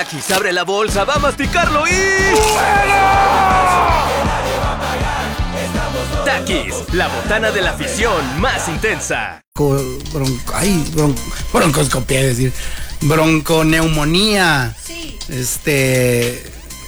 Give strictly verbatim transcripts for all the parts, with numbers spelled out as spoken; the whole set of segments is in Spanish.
Takis abre la bolsa, va a masticarlo y... Takis, la botana de la afición más intensa. Bronco, ay, bron, broncoscopia, es decir, bronconeumonía. Sí. Este,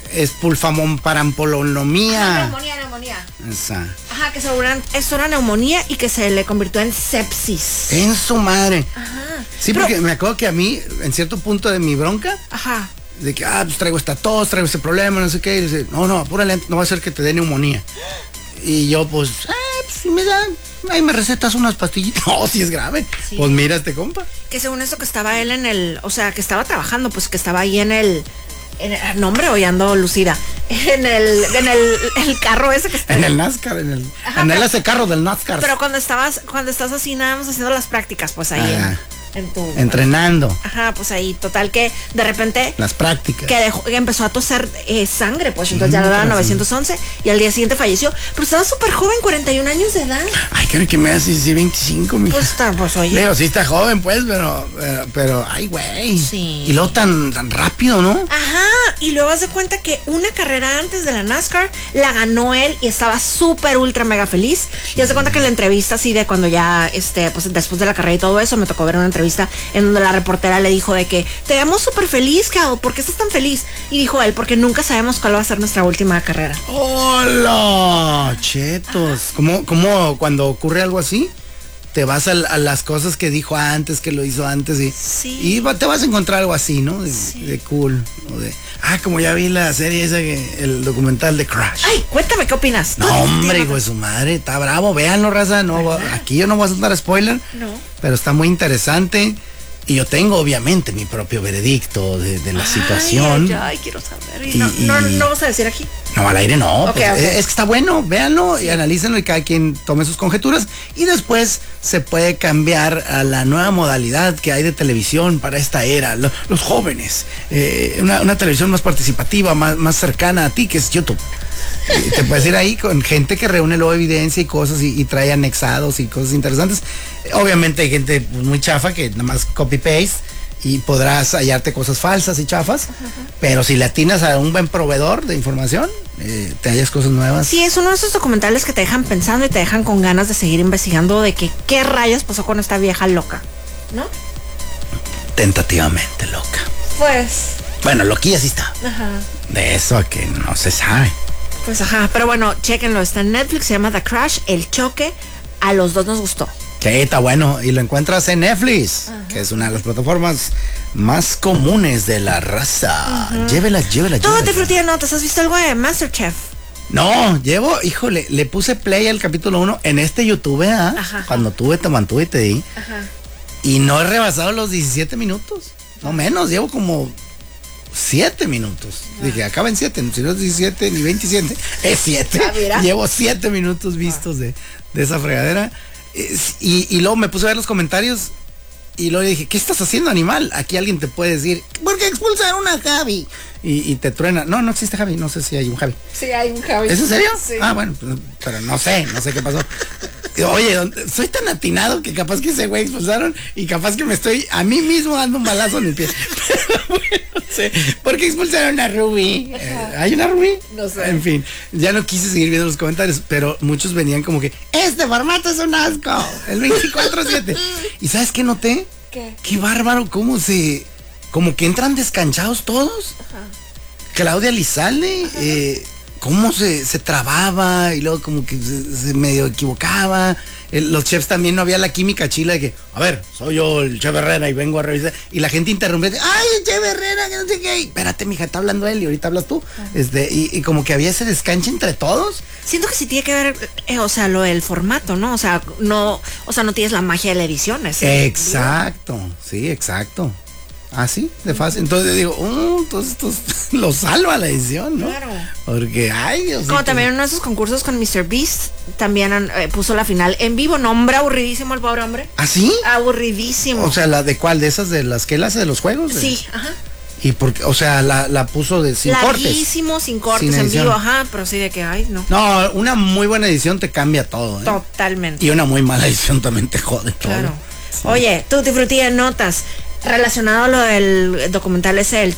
espulfamomparampolonomía. Ah, neumonía, neumonía. Esa. Ajá, que seguramente eso era neumonía y que se le convirtió en sepsis. En su madre. Ajá. Sí, Pero, porque me acuerdo que a mí, en cierto punto de mi bronca, ajá. de que, ah, pues traigo esta tos, traigo este problema, no sé qué, y dice, no, no, apúrale, no va a ser que te dé neumonía. Y yo, pues, ah, pues, si me dan, ahí me recetas unas pastillitas. No, si es grave. Sí. Pues mira este compa. Que según eso que estaba él en el, o sea, que estaba trabajando, pues que estaba ahí en el, en el nombre, hoy ando lucida, en el, en el, el carro ese que está. En el NASCAR, en el, ajá, en el pero, ese carro del NASCAR. Pero cuando estabas, cuando estás así nada más haciendo las prácticas, pues ahí en, en tu... Entrenando. Ajá, pues ahí, total que de repente... Las prácticas. Que, dejó, que empezó a toser eh, sangre, pues sí, entonces ya era nueve once y al día siguiente falleció. Pero estaba súper joven, cuarenta y un años de edad. Ay, creo que me hace sí, veinticinco, mija. Pues está, pues oye. Leo, sí está joven, pues, pero, pero, pero ay, güey. Sí. Y luego tan, tan rápido, ¿no? Ajá, y luego haz de cuenta que una carrera antes de la NASCAR la ganó él y estaba súper, ultra, mega feliz. Y haz de cuenta que la entrevista así de cuando ya, este, pues después de la carrera y todo eso, me tocó ver una entrevista en donde la reportera le dijo de que te vemos súper feliz, Cao, ¿por qué estás tan feliz? Y dijo él, porque nunca sabemos cuál va a ser nuestra última carrera. ¡Hola! Chetos. ¿Cómo, cómo cuando ocurre algo así? Te vas a, a las cosas que dijo antes, que lo hizo antes y, sí. y va, te vas a encontrar algo así, ¿no? De, sí. de cool. O de, ah, como ya vi la serie esa, que, el documental de Crash. Ay, cuéntame, ¿qué opinas? No, hombre, hijo de su madre, está bravo, véanlo, raza. No, aquí yo no voy a soltar spoiler, no. Pero está muy interesante. Y yo tengo, obviamente, mi propio veredicto de, de la ay, situación. Ay, ay, quiero saber. Y, y, no, no, no vas a decir aquí. No, al aire no. Okay, pues, okay. Es, es que está bueno, véanlo y analícenlo y cada quien tome sus conjeturas. Y después se puede cambiar a la nueva modalidad que hay de televisión para esta era. Lo, los jóvenes. Eh, una, una televisión más participativa, más, más cercana a ti, que es YouTube. Y te puedes ir ahí con gente que reúne luego evidencia y cosas y, y trae anexados y cosas interesantes. Obviamente hay gente pues, muy chafa que nada más copy-paste y podrás hallarte cosas falsas y chafas, uh-huh. Pero si le atinas a un buen proveedor de información, eh, te hallas cosas nuevas. Sí, es uno de esos documentales que te dejan pensando y te dejan con ganas de seguir investigando de que qué rayos pasó con esta vieja loca, ¿no? Tentativamente loca. Pues... Bueno, loquilla sí está. Ajá. De eso a que no se sabe. Pues ajá, pero bueno, chéquenlo, está en Netflix, se llama The Crash, El Choque, a los dos nos gustó. Sí, está bueno, y lo encuentras en Netflix, ajá. Que es una de las plataformas más comunes de la raza. Uh-huh. Llévela, llévela, Todo llévela. te frutilla notas, ¿has visto algo de MasterChef? No, llevo, híjole, le puse play al capítulo uno en este YouTube, ¿eh? Ajá. Cuando tuve, te mantuve y te di. Ajá. Y no he rebasado los diecisiete minutos, no menos, llevo como... siete minutos. Ah. Dije, acaba en siete, si no es diecisiete ni veintisiete, es siete. Ah, llevo siete minutos vistos ah. de, de esa fregadera. Y, y luego me puse a ver los comentarios y luego dije, ¿qué estás haciendo, animal? Aquí alguien te puede decir, ¿por qué expulsaron a Javi? Y, y te truena. No, no existe Javi, no sé si hay un Javi. Sí, hay un Javi. ¿Es en serio? Sí. Ah, bueno, pero no sé, no sé qué pasó. Oye, soy tan atinado que capaz que ese güey expulsaron y capaz que me estoy a mí mismo dando un balazo en el pie. Pero bueno, no sé. ¿Por qué expulsaron a Ruby? Eh, ¿Hay una Ruby? No sé. En fin, ya no quise seguir viendo los comentarios, pero muchos venían como que, este formato es un asco, el veinticuatro siete. ¿Y sabes qué noté? ¿Qué? Qué bárbaro, cómo se... como que entran descanchados todos. Ajá. Claudia Lizalde, eh... cómo se, se trababa y luego como que se, se medio equivocaba. El, los chefs también no había la química chila de que, a ver, soy yo el chef Herrera y vengo a revisar. Y la gente interrumpe, ay, el chef Herrera, que no sé qué. Espérate, mija, está hablando él y ahorita hablas tú. Uh-huh. Este, y, y como que había ese descanche entre todos. Siento que sí tiene que ver, eh, o sea, lo del formato, ¿no? O sea, no, o sea, no tienes la magia de la edición. ¿Sí? Exacto, sí, exacto. Ah, sí, de fácil. Entonces digo, uh, entonces, entonces lo salva la edición, ¿no? Claro. Porque, ay, Dios. Como también en uno de esos concursos con míster Beast, también eh, puso la final en vivo. No, hombre, aburridísimo el pobre hombre. ¿Ah, sí? Aburridísimo. O sea, ¿la de cuál? ¿De esas de las que él hace de los juegos? Sí, de... ajá. Y porque, o sea, la, la puso de sin cortes. Larguísimo, sin cortes, sin en vivo, ajá, pero sí de que, ay, no. No, una muy buena edición te cambia todo, ¿eh? Totalmente. Y una muy mala edición también te jode todo. Claro. Sí. Oye, Tutti Frutti de notas. Relacionado a lo del documental ese, el